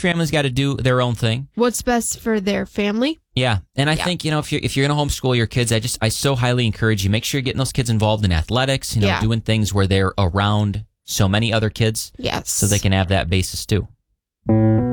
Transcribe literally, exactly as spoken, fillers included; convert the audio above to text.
family's got to do their own thing. What's best for their family? Yeah, and I Yeah. think, you know, if you're, if you're going to homeschool your kids, I just I so highly encourage you, make sure you're getting those kids involved in athletics, you know, Yeah. doing things where they're around so many other kids Yes. so they can have that basis too.